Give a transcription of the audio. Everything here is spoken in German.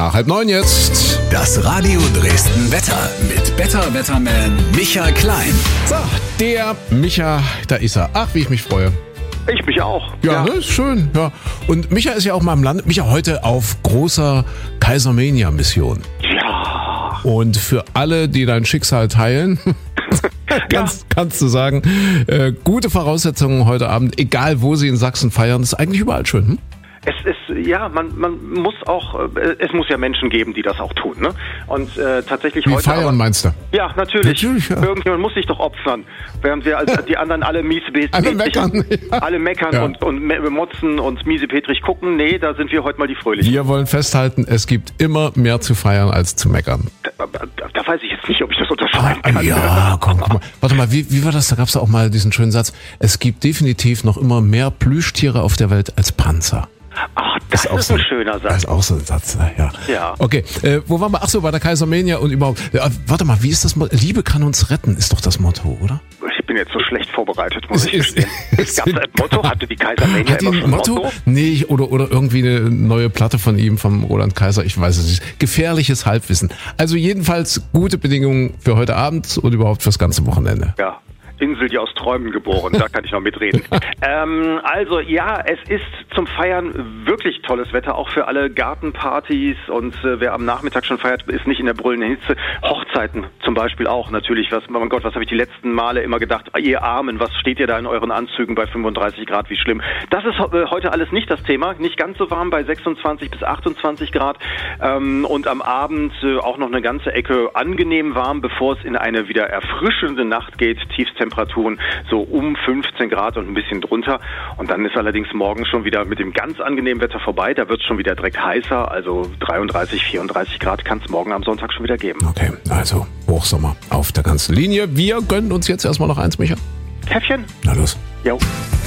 nach 8:30 jetzt. Das Radio Dresden Wetter mit Better Wetterman Micha Klein. So, der Micha, da ist er. Ach, wie ich mich freue. Ich mich auch. Ja, ne, ist schön. Ja. Und Micha ist ja auch mal im Land. Micha heute auf großer Kaisermania-Mission. Ja. Und für alle, die dein Schicksal teilen, kannst du sagen, gute Voraussetzungen heute Abend, egal wo sie in Sachsen feiern, ist eigentlich überall schön. Hm? Es ist, ja, man muss auch, es muss ja Menschen geben, die das auch tun, ne? Und tatsächlich Wie heute. feiern, aber, meinst du? Ja, natürlich. Ja. Irgendjemand muss sich doch opfern. Während wir als die anderen alle alle meckern. Alle meckern Ja. und motzen und miesepetrig gucken. Nee, da sind wir heute mal die Fröhlichen. Wir wollen festhalten, es gibt immer mehr zu feiern als zu meckern. Da weiß ich jetzt nicht, ob ich das unterscheiden kann. Ja, komm mal. Warte mal, wie war das? Da gab es auch mal diesen schönen Satz. Es gibt definitiv noch immer mehr Plüschtiere auf der Welt als Panzer. Ach, das ist ein schöner Satz. Das ist auch so ein Satz, ja. Ja. Okay, wo waren wir? Ach so, bei der Kaisermania und überhaupt. Warte mal, wie ist das? Liebe kann uns retten, ist doch das Motto, oder? Ich bin jetzt so schlecht vorbereitet, muss ich gestehen. Es gab ein Motto, hatte die Kaisermania Hat immer die schon ein Motto? Nee, oder irgendwie eine neue Platte von ihm, vom Roland Kaiser, ich weiß es nicht. Gefährliches Halbwissen. Also jedenfalls gute Bedingungen für heute Abend und überhaupt fürs ganze Wochenende. Ja. Insel, die aus Träumen geboren, da kann ich noch mitreden. Also ja, es ist zum Feiern wirklich tolles Wetter, auch für alle Gartenpartys und wer am Nachmittag schon feiert, ist nicht in der brüllenden Hitze. Hochzeiten zum Beispiel auch natürlich. Mein Gott, was habe ich die letzten Male immer gedacht, ihr Armen, was steht ihr da in euren Anzügen bei 35 Grad, wie schlimm. Das ist heute alles nicht das Thema, nicht ganz so warm bei 26 bis 28 Grad und am Abend auch noch eine ganze Ecke angenehm warm, bevor es in eine wieder erfrischende Nacht geht, Tiefstemperaturen so um 15 Grad und ein bisschen drunter. Und dann ist allerdings morgen schon wieder mit dem ganz angenehmen Wetter vorbei. Da wird es schon wieder direkt heißer. Also 33, 34 Grad kann es morgen am Sonntag schon wieder geben. Okay, also Hochsommer auf der ganzen Linie. Wir gönnen uns jetzt erstmal noch eins, Micha. Käffchen? Na los. Jo.